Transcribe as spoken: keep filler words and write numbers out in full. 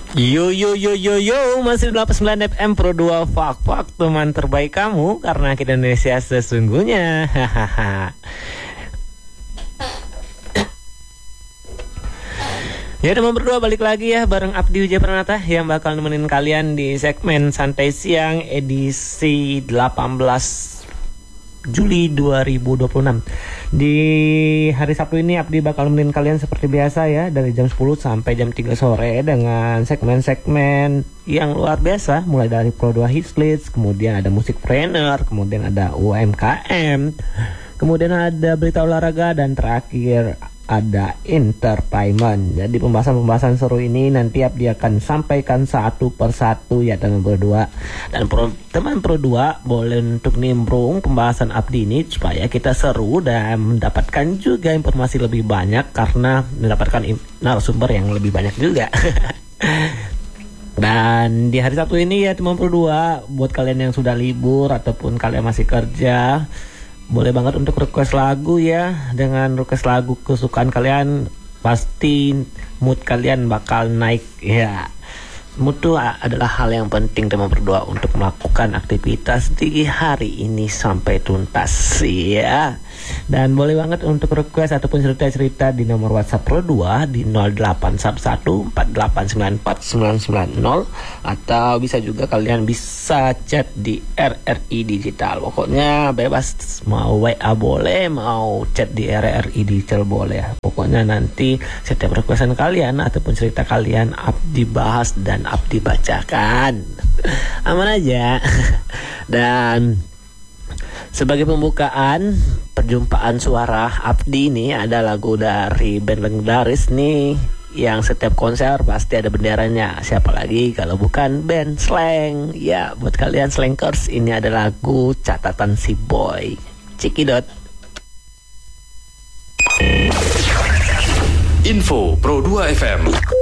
Yo yo yo yo yo, masih delapan puluh sembilan F M Pro dua Fak Fak, teman terbaik kamu karena kita Indonesia sesungguhnya. Hahaha. Ya teman berdua, balik lagi ya bareng Abdi Wijaya Pranata yang bakal nemenin kalian di segmen Santai Siang edisi delapan belas Juli dua ribu dua puluh enam. Di hari Sabtu ini Abdi bakal nemenin kalian seperti biasa ya, dari jam sepuluh sampai jam tiga sore dengan segmen-segmen yang luar biasa, mulai dari Pro dua Hits List, kemudian ada Musikpreneur, kemudian ada U M K M, kemudian ada berita olahraga, dan terakhir ada entertainment. Jadi pembahasan-pembahasan seru ini nanti Abdi akan sampaikan satu persatu ya teman berdua. Dan pro, teman Pro dua boleh untuk nimbrung pembahasan Abdi ini supaya kita seru dan mendapatkan juga informasi lebih banyak karena mendapatkan narasumber yang lebih banyak juga. Dan di hari Sabtu ini ya teman Pro dua, buat kalian yang sudah libur ataupun kalian masih kerja, boleh banget untuk request lagu ya. Dengan request lagu kesukaan kalian, pasti mood kalian bakal naik ya. Mood itu adalah hal yang penting teman berdua untuk melakukan aktivitas di hari ini sampai tuntas ya. Dan boleh banget untuk request ataupun cerita-cerita di nomor WhatsApp Pro dua di nol delapan satu satu empat delapan sembilan empat sembilan sembilan nol, atau bisa juga kalian bisa chat di R R I Digital. Pokoknya bebas, mau W A boleh, mau chat di R R I Digital boleh. Pokoknya nanti setiap requestan kalian ataupun cerita kalian Abdi bahas dan Abdi bacakan. Aman aja. Dan sebagai pembukaan perjumpaan suara Abdi ini ada lagu dari band legendaris nih yang setiap konser pasti ada benderanya. Siapa lagi kalau bukan band Slang. Ya, buat kalian Slankers, ini ada lagu Catatan Si Boy. Cikidot. Info Pro dua F M.